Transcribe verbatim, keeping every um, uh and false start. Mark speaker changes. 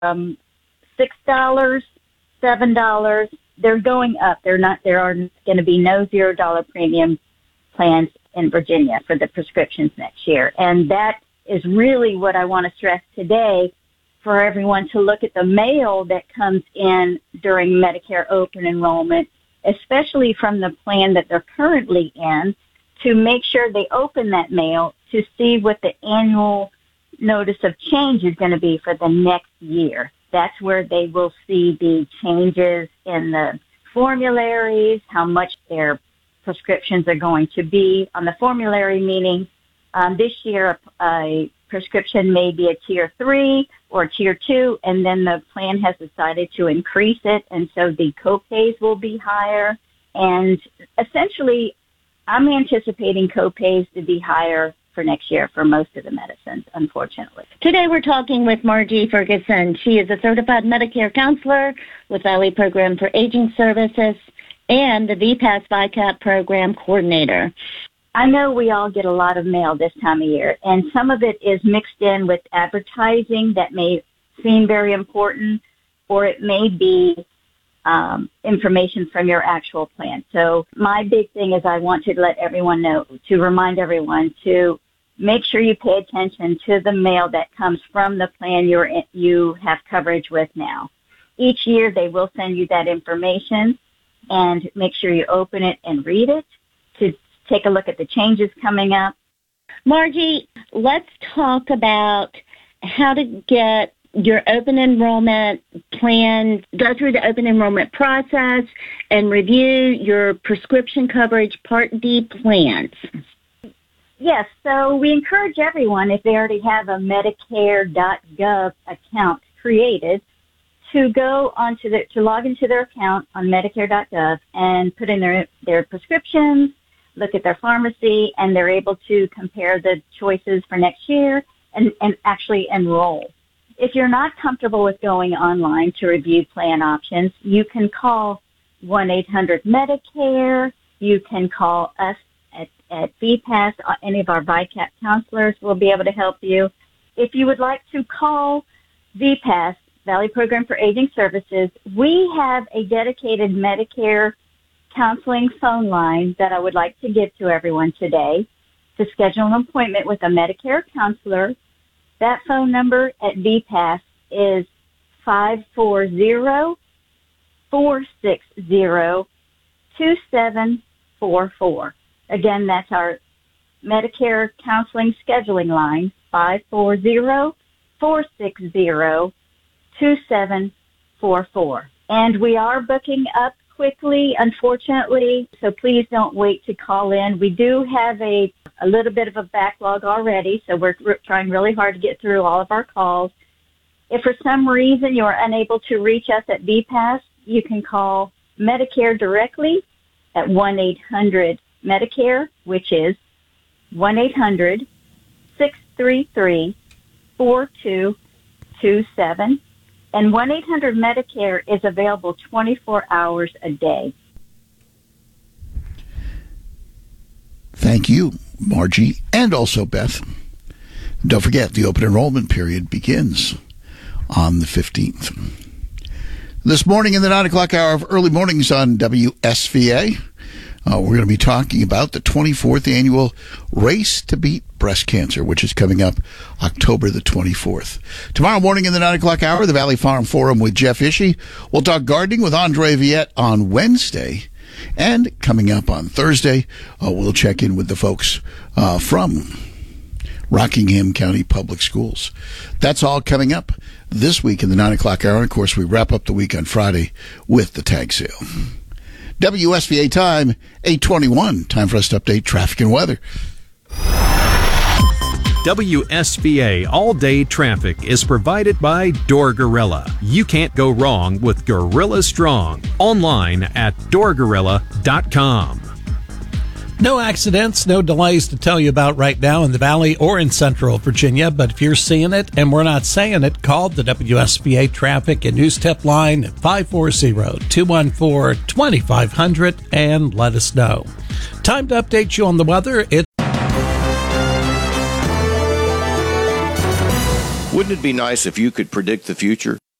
Speaker 1: um, six dollars, seven dollars. They're going up. They're not. There are going to be no zero dollar premium plans in Virginia for the prescriptions next year, and that is really what I want to stress today for everyone to look at the mail that comes in during Medicare open enrollment, especially from the plan that they're currently in, to make sure they open that mail to see what the annual notice of change is going to be for the next year. That's where they will see the changes in the formularies, how much their prescriptions are going to be on the formulary, meaning um, this year a, a prescription may be a tier three or tier two, and then the plan has decided to increase it, and so the copays will be higher. And essentially, I'm anticipating copays to be higher for next year for most of the medicines, unfortunately.
Speaker 2: Today we're talking with Margie Ferguson. She is a certified Medicare counselor with Valley Program for Aging Services and the V PASS V CAP program coordinator.
Speaker 1: I know we all get a lot of mail this time of year, and some of it is mixed in with advertising that may seem very important, or it may be um, information from your actual plan. So my big thing is I want to let everyone know, to remind everyone to make sure you pay attention to the mail that comes from the plan you're in, you have coverage with now. Each year they will send you that information, and make sure you open it and read it to take a look at the changes coming up.
Speaker 2: Margie, let's talk about how to get your open enrollment plan, go through the open enrollment process, and review your prescription coverage Part D plans.
Speaker 1: Yes, so we encourage everyone, if they already have a Medicare dot gov account created, to go onto the, to log into their account on Medicare dot gov and put in their, their prescriptions, look at their pharmacy, and they're able to compare the choices for next year and, and actually enroll. If you're not comfortable with going online to review plan options, you can call one eight hundred Medicare. You can call us at, at V PASS. Any of our V CAP counselors will be able to help you. If you would like to call V PASS, Valley Program for Aging Services, we have a dedicated Medicare counseling phone line that I would like to give to everyone today to schedule an appointment with a Medicare counselor. That phone number at V PASS is five four zero, four six zero, two seven four four. Again, that's our Medicare counseling scheduling line, five four zero, four six zero, two seven four four. And we are booking up quickly, unfortunately, so please don't wait to call in. We do have a, a little bit of a backlog already, so we're, we're trying really hard to get through all of our calls. If for some reason you are unable to reach us at V PASS, you can call Medicare directly at one eight hundred Medicare, which is one eight hundred, six three three, four two two seven. And one eight hundred Medicare is available twenty-four hours a day.
Speaker 3: Thank you, Margie, and also Beth. Don't forget, the open enrollment period begins on the fifteenth. This morning in the nine o'clock hour of early mornings on W S V A, uh, we're going to be talking about the twenty-fourth annual Race to Beat Breast Cancer, which is coming up October the twenty-fourth. Tomorrow morning in the nine o'clock hour, the Valley Farm Forum with Jeff Ishii. We'll talk gardening with Andre Viette on Wednesday. And coming up on Thursday, uh, we'll check in with the folks uh, from Rockingham County Public Schools. That's all coming up this week in the nine o'clock hour. And of course, we wrap up the week on Friday with the tag sale. W S V A time, eight twenty-one. Time for us to update traffic and weather.
Speaker 4: W S V A All-Day Traffic is provided by Door Gorilla. You can't go wrong with Gorilla Strong. Online at door gorilla dot com.
Speaker 5: No accidents, no delays to tell you about right now in the Valley or in Central Virginia, but if you're seeing it and we're not saying it, call the W S V A Traffic and News Tip line at five four zero, two one four, two five zero zero and let us know. Time to update you on the weather. It's
Speaker 6: Wouldn't it be nice if you could predict the future?